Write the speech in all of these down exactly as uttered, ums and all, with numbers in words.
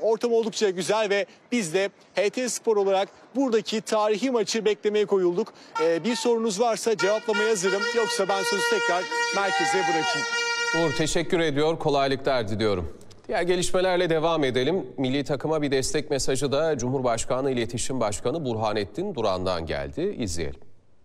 Ortam oldukça güzel ve biz de H T Spor olarak buradaki tarihi maçı beklemeye koyulduk. Ee, bir sorunuz varsa cevaplamaya hazırım. Yoksa ben sözü tekrar merkeze bırakayım. Uğur teşekkür ediyor. Kolaylıklar diliyorum. Diğer gelişmelerle devam edelim. Milli takıma bir destek mesajı da Cumhurbaşkanı İletişim Başkanı Burhanettin Duran'dan geldi. İzleyelim.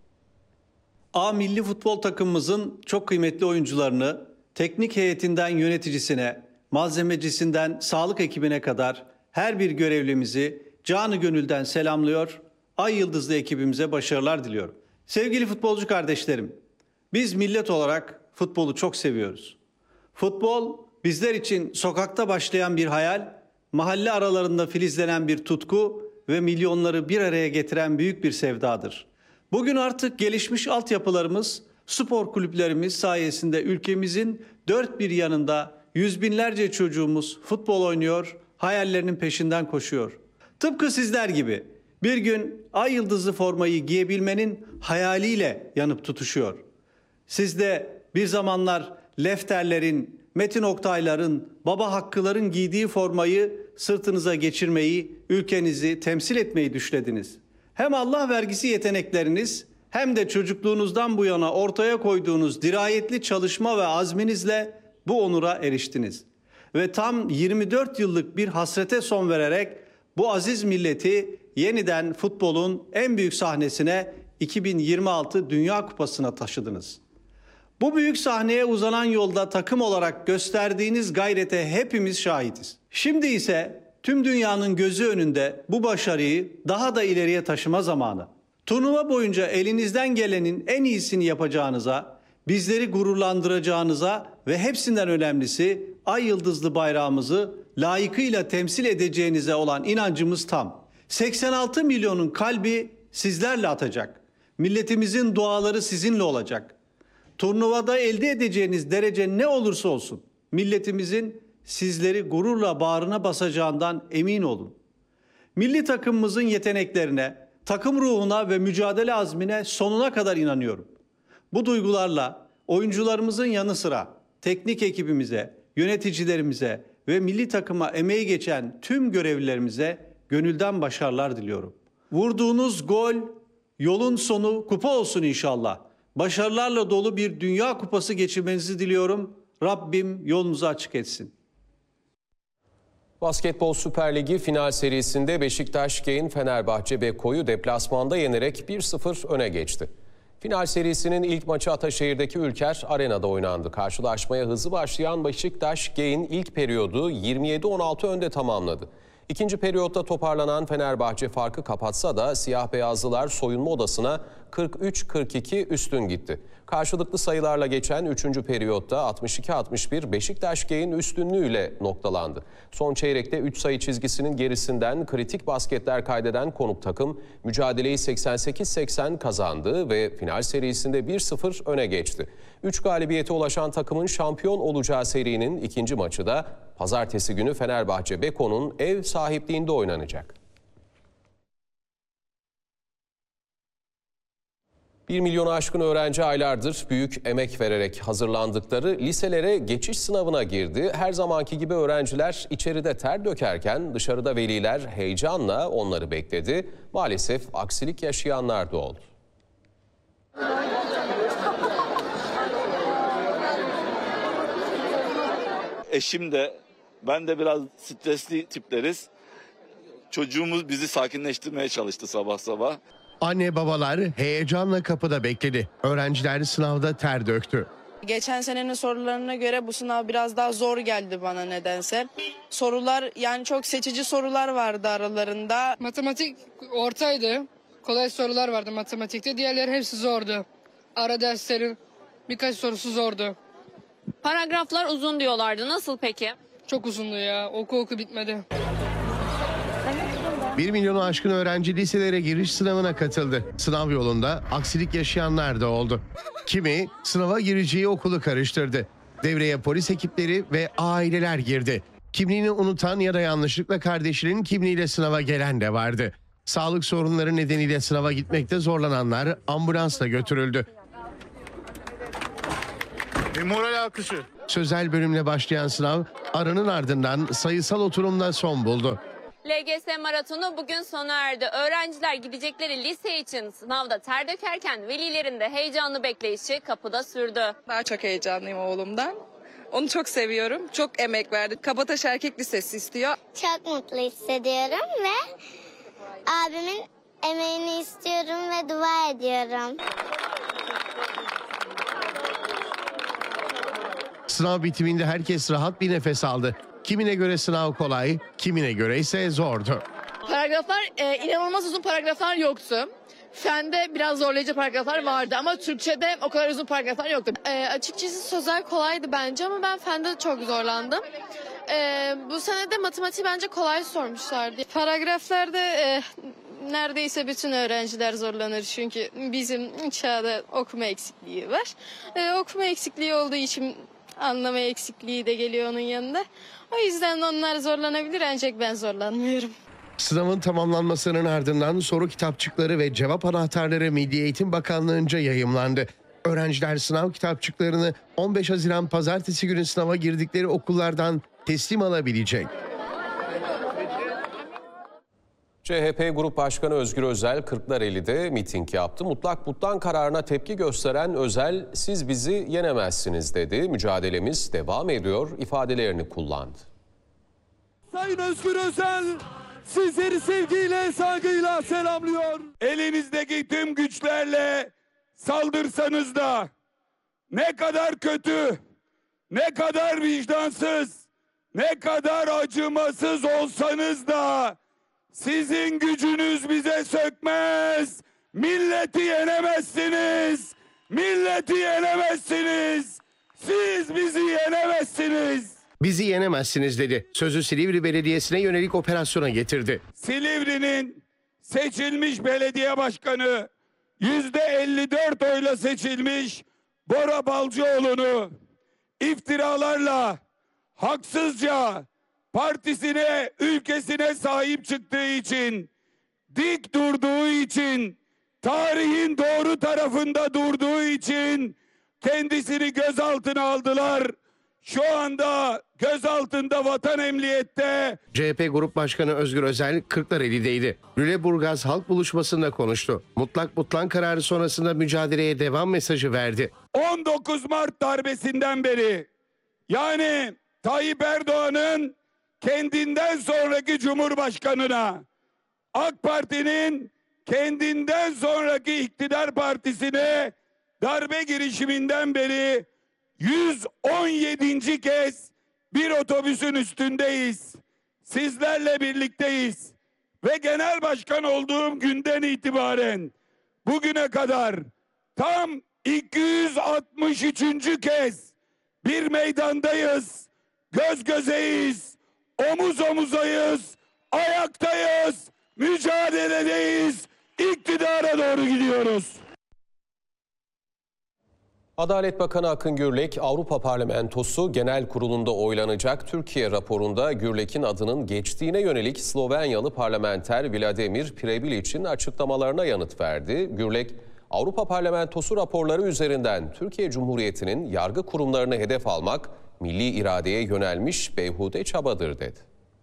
A milli futbol takımımızın çok kıymetli oyuncularını teknik heyetinden yöneticisine, malzemecisinden sağlık ekibine kadar her bir görevlimizi canı gönülden selamlıyor. Ay Yıldızlı ekibimize başarılar diliyorum. Sevgili futbolcu kardeşlerim, biz millet olarak futbolu çok seviyoruz. Futbol bizler için sokakta başlayan bir hayal, mahalle aralarında filizlenen bir tutku ve milyonları bir araya getiren büyük bir sevdadır. Bugün artık gelişmiş altyapılarımız, spor kulüplerimiz sayesinde ülkemizin dört bir yanında yüz binlerce çocuğumuz futbol oynuyor, hayallerinin peşinden koşuyor. Tıpkı sizler gibi bir gün ay yıldızlı formayı giyebilmenin hayaliyle yanıp tutuşuyor. Siz de bir zamanlar Lefterlerin, Metin Oktayların, Baba Hakkıların giydiği formayı sırtınıza geçirmeyi, ülkenizi temsil etmeyi düşlediniz. Hem Allah vergisi yetenekleriniz hem de çocukluğunuzdan bu yana ortaya koyduğunuz dirayetli çalışma ve azminizle bu onura eriştiniz. Ve tam yirmi dört yıllık bir hasrete son vererek bu aziz milleti yeniden futbolun en büyük sahnesine iki bin yirmi altı Dünya Kupası'na taşıdınız. Bu büyük sahneye uzanan yolda takım olarak gösterdiğiniz gayrete hepimiz şahitiz. Şimdi ise tüm dünyanın gözü önünde bu başarıyı daha da ileriye taşıma zamanı. Turnuva boyunca elinizden gelenin en iyisini yapacağınıza, bizleri gururlandıracağınıza ve hepsinden önemlisi ay yıldızlı bayrağımızı layıkıyla temsil edeceğinize olan inancımız tam. seksen altı milyonun kalbi sizlerle atacak. Milletimizin duaları sizinle olacak. Turnuvada elde edeceğiniz derece ne olursa olsun milletimizin sizleri gururla bağrına basacağından emin olun. Milli takımımızın yeteneklerine, takım ruhuna ve mücadele azmine sonuna kadar inanıyorum. Bu duygularla oyuncularımızın yanı sıra teknik ekibimize, yöneticilerimize ve milli takıma emeği geçen tüm görevlilerimize gönülden başarılar diliyorum. Vurduğunuz gol, yolun sonu kupa olsun inşallah. Başarılarla dolu bir Dünya Kupası geçirmenizi diliyorum. Rabbim yolunuzu açık etsin. Basketbol Süper Ligi final serisinde Beşiktaş Gain Fenerbahçe Beko'yu deplasmanda yenerek bir sıfır öne geçti. Final serisinin ilk maçı Ataşehir'deki Ülker Arena'da oynandı. Karşılaşmaya hızlı başlayan Beşiktaş Gain ilk periyodu yirmi yedi on altı önde tamamladı. İkinci periyotta toparlanan Fenerbahçe farkı kapatsa da siyah beyazlılar soyunma odasına kırk üç kırk iki üstün gitti. Karşılıklı sayılarla geçen üçüncü periyotta altmış iki altmış bir Beşiktaş Gain üstünlüğüyle noktalandı. Son çeyrekte üç sayı çizgisinin gerisinden kritik basketler kaydeden konuk takım mücadeleyi seksen sekiz seksen kazandı ve final serisinde bir sıfır öne geçti. üç galibiyete ulaşan takımın şampiyon olacağı serinin ikinci maçı da pazartesi günü Fenerbahçe Beko'nun ev sahipliğinde oynanacak. Bir milyonu aşkın öğrenci aylardır büyük emek vererek hazırlandıkları liselere geçiş sınavına girdi. Her zamanki gibi öğrenciler içeride ter dökerken dışarıda veliler heyecanla onları bekledi. Maalesef aksilik yaşayanlar da oldu. Eşim de ben de biraz stresli tipleriz. Çocuğumuz bizi sakinleştirmeye çalıştı sabah sabah. Anne babalar heyecanla kapıda bekledi. Öğrenciler sınavda ter döktü. Geçen senenin sorularına göre bu sınav biraz daha zor geldi bana nedense. Sorular yani çok seçici sorular vardı aralarında. Matematik ortaydı. Kolay sorular vardı matematikte. Diğerleri hepsi zordu. Ara derslerin birkaç sorusu zordu. Paragraflar uzun diyorlardı. Nasıl peki? Çok uzundu ya. Oku oku bitmedi. Bir milyonu aşkın öğrenci liselere giriş sınavına katıldı. Sınav yolunda aksilik yaşayanlar da oldu. Kimi sınava gireceği okulu karıştırdı. Devreye polis ekipleri ve aileler girdi. Kimliğini unutan ya da yanlışlıkla kardeşinin kimliğiyle sınava gelen de vardı. Sağlık sorunları nedeniyle sınava gitmekte zorlananlar ambulansla götürüldü. Bir moral alkışı. Sözel bölümle başlayan sınav aranın ardından sayısal oturumla son buldu. L G S maratonu bugün sona erdi. Öğrenciler gidecekleri lise için sınavda ter dökerken velilerin de heyecanlı bekleyişi kapıda sürdü. Daha çok heyecanlıyım oğlumdan. Onu çok seviyorum. Çok emek verdi. Kabataş Erkek Lisesi istiyor. Çok mutlu hissediyorum ve abimin emeğini istiyorum ve dua ediyorum. Sınav bitiminde herkes rahat bir nefes aldı. Kimine göre sınav kolay, kimine göre ise zordu. Paragraflar e, inanılmaz uzun paragraflar yoktu. Fende biraz zorlayıcı paragraflar vardı ama Türkçe'de o kadar uzun paragraflar yoktu. E, açıkçası sözel kolaydı bence ama ben fende çok zorlandım. E, bu sene de matematiği bence kolay sormuşlardı. Paragraflarda e, neredeyse bütün öğrenciler zorlanır çünkü bizim çağda okuma eksikliği var. E, okuma eksikliği olduğu için anlama eksikliği de geliyor onun yanında. O yüzden onlar zorlanabilir ancak ben zorlanmıyorum. Sınavın tamamlanmasının ardından soru kitapçıkları ve cevap anahtarları Milli Eğitim Bakanlığı'nca yayımlandı. Öğrenciler sınav kitapçıklarını on beş Haziran Pazartesi günü sınava girdikleri okullardan teslim alabilecek. C H P Grup Başkanı Özgür Özel Kırklareli'de miting yaptı. Mutlak butlan kararına tepki gösteren Özel, "Siz bizi yenemezsiniz" dedi. "Mücadelemiz devam ediyor" ifadelerini kullandı. Sayın Özgür Özel sizleri sevgiyle, saygıyla selamlıyor. Elinizdeki tüm güçlerle saldırsanız da ne kadar kötü, ne kadar vicdansız, ne kadar acımasız olsanız da sizin gücünüz bize sökmez. Milleti yenemezsiniz. Milleti yenemezsiniz. Siz bizi yenemezsiniz. Bizi yenemezsiniz dedi. Sözü Silivri Belediyesi'ne yönelik operasyona getirdi. Silivri'nin seçilmiş belediye başkanı yüzde elli dört oyla seçilmiş Bora Balcıoğlu'nu iftiralarla, haksızca partisine, ülkesine sahip çıktığı için, dik durduğu için, tarihin doğru tarafında durduğu için kendisini gözaltına aldılar. Şu anda gözaltında Vatan Emniyet'te. C H P Grup Başkanı Özgür Özel Kırklareli'deydi. Lüleburgaz Halk Buluşması'nda konuştu. Mutlak butlan kararı sonrasında mücadeleye devam mesajı verdi. on dokuz Mart darbesinden beri, yani Tayyip Erdoğan'ın kendinden sonraki Cumhurbaşkanı'na, AK Parti'nin kendinden sonraki iktidar partisine darbe girişiminden beri yüz on yedinci kez bir otobüsün üstündeyiz. Sizlerle birlikteyiz. Ve genel başkan olduğum günden itibaren bugüne kadar tam iki yüz altmış üçüncü kez bir meydandayız. Göz gözeyiz. Omuz omuzayız. Ayaktayız. Mücadeledeyiz. İktidara doğru gidiyoruz. Adalet Bakanı Akın Gürlek, Avrupa Parlamentosu Genel Kurulu'nda oylanacak Türkiye raporunda Gürlek'in adının geçtiğine yönelik Slovenyalı parlamenter Vladimir Prebilic'in açıklamalarına yanıt verdi. Gürlek, Avrupa Parlamentosu raporları üzerinden Türkiye Cumhuriyeti'nin yargı kurumlarını hedef almak milli iradeye yönelmiş beyhude çabadır dedi.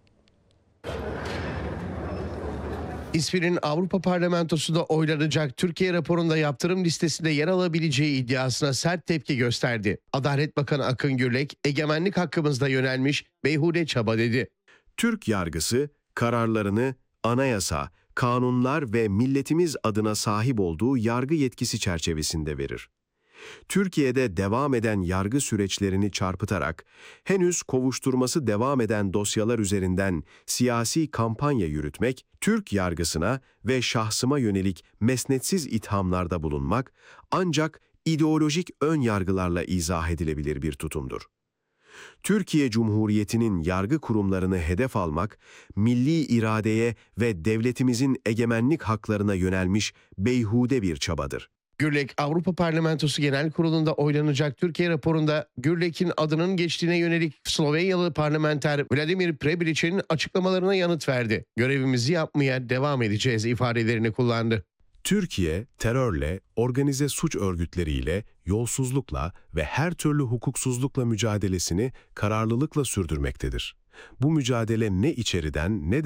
İsminin Avrupa Parlamentosu'nda oylanacak Türkiye raporunda yaptırım listesinde yer alabileceği iddiasına sert tepki gösterdi. Adalet Bakanı Akın Gürlek, egemenlik hakkımızda yönelmiş beyhude çaba dedi. Türk yargısı kararlarını anayasa, kanunlar ve milletimiz adına sahip olduğu yargı yetkisi çerçevesinde verir. Türkiye'de devam eden yargı süreçlerini çarpıtarak henüz kovuşturması devam eden dosyalar üzerinden siyasi kampanya yürütmek, Türk yargısına ve şahsıma yönelik mesnetsiz ithamlarda bulunmak ancak ideolojik ön yargılarla izah edilebilir bir tutumdur. Türkiye Cumhuriyeti'nin yargı kurumlarını hedef almak, milli iradeye ve devletimizin egemenlik haklarına yönelmiş beyhude bir çabadır. Gürlek, Avrupa Parlamentosu Genel Kurulu'nda oylanacak Türkiye raporunda Gürlek'in adının geçtiğine yönelik Slovenyalı parlamenter Vladimir Prebilic'in açıklamalarına yanıt verdi. Görevimizi yapmaya devam edeceğiz ifadelerini kullandı. Türkiye, terörle, organize suç örgütleriyle, yolsuzlukla ve her türlü hukuksuzlukla mücadelesini kararlılıkla sürdürmektedir. Bu mücadele ne içeriden ne de